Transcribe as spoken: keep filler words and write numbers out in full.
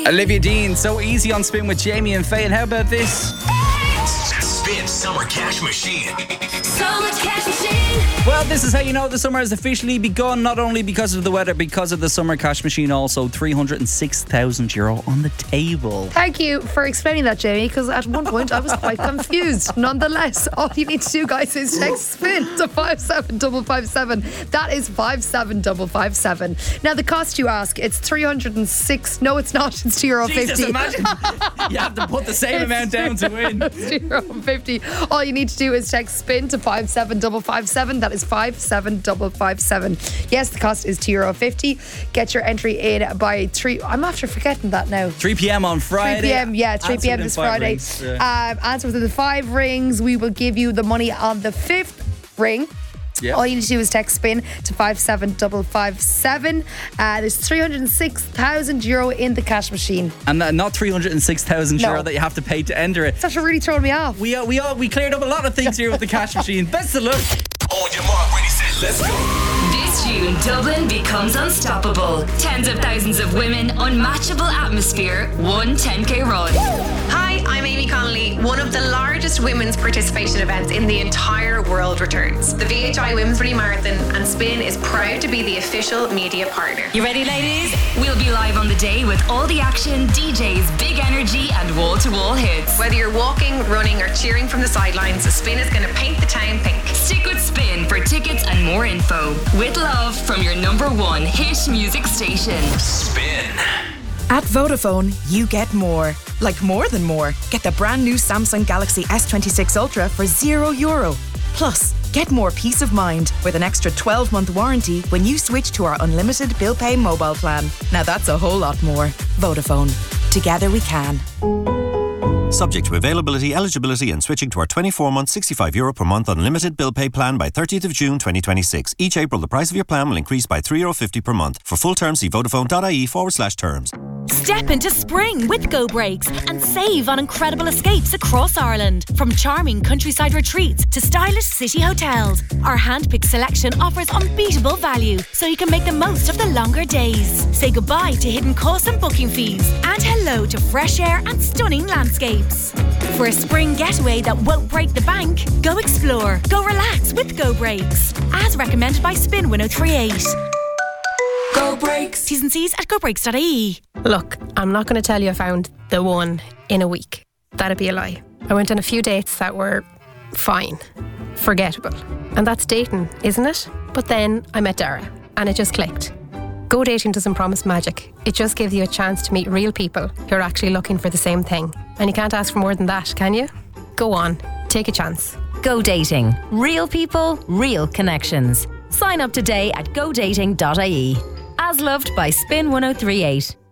Olivia Dean, So Easy on Spin with Jamie and Faye. And how about this? Spin Summer Cash Machine. Summer Cash Machine. Well, this is how you know the summer has officially begun, not only because of the weather, because of the Summer Cash Machine. Also, three hundred six thousand euro on the table. Thank you for explaining that, Jamie, because at one point I was quite confused. Nonetheless, all you need to do, guys, is text SPIN to five seven five five seven. That is five seven five five seven. Now, the cost, you ask, it's three hundred six. No, it's not. It's two euro fifty. Jesus, imagine you have to put the same amount down to win. It's two euro fifty. All you need to do is text SPIN to five seven five five seven. That is five seven five five seven. Yes, the cost is two euro fifty. Get your entry in by three. I'm after forgetting that now. three p.m. on Friday. three p.m. Yeah, three p.m. this Friday. Yeah. Um, answer within the five rings. We will give you the money on the fifth ring. Yeah. All you need to do is text SPIN to five seven five five seven. Uh, there's three hundred six thousand euro in the cash machine. And uh, not three hundred six thousand No. euro that you have to pay to enter it. It's actually really throwing me off. We uh, we all, we cleared up a lot of things here with the cash machine. Best of luck. On your mark, ready, set, let's go. This June, Dublin becomes unstoppable. Tens of thousands of women, unmatchable atmosphere, one ten K run. Hi, I'm Amy Connolly. One of the largest women's participation events in the entire world returns. The V H I Women's Running Marathon, and Spin is proud to be the official media partner. You ready, ladies? We'll be live on the day with all the action, D Js, big energy, and wall-to-wall hits. Whether you're walking, running, or cheering from the sidelines, Spin is going to paint the town pink. Stick with Spin for tickets and more info. With love from your number one hit music station. Spin. At Vodafone, you get more. Like more than more. Get the brand new Samsung Galaxy S twenty-six Ultra for zero euro. Plus, get more peace of mind with an extra twelve month warranty when you switch to our unlimited bill pay mobile plan. Now that's a whole lot more. Vodafone. Together we can. Subject to availability, eligibility and switching to our twenty-four month sixty-five euro per month unlimited bill pay plan by thirtieth of June twenty twenty-six. Each April the price of your plan will increase by three euro fifty per month. For full terms see vodafone.ie forward slash terms. Step into spring with Go Breaks and save on incredible escapes across Ireland. From charming countryside retreats to stylish city hotels, our hand-picked selection offers unbeatable value so you can make the most of the longer days. Say goodbye to hidden costs and booking fees and hello to fresh air and stunning landscapes. For a spring getaway that won't break the bank, go explore, go relax with Go Breaks. As recommended by Spin one oh three eight. Go Breaks. T's and C's at go breaks dot I E. Look, I'm not going to tell you I found the one in a week. That'd be a lie. I went on a few dates that were fine, forgettable. And that's dating, isn't it? But then I met Dara and it just clicked. Go dating doesn't promise magic. It just gives you a chance to meet real people who are actually looking for the same thing. And you can't ask for more than that, can you? Go on, take a chance. Go Dating. Real people, real connections. Sign up today at go dating dot I E. As loved by Spin one oh three eight.